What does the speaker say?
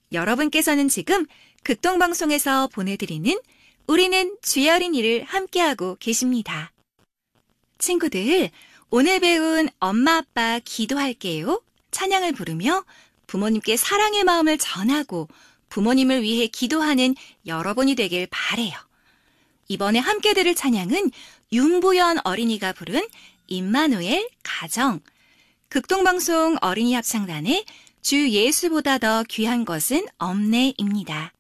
여러분께서는 지금 극동방송에서 보내드리는 우리는 주의 어린이를 함께하고 계십니다. 친구들, 오늘 배운 엄마 아빠 기도할게요 찬양을 부르며 부모님께 사랑의 마음을 전하고 부모님을 위해 기도하는 여러분이 되길 바래요. 이번에 함께 들을 찬양은 윤보연 어린이가 부른 임마누엘 가정, 극동방송 어린이 합창단의 주 예수보다 더 귀한 것은 없네입니다.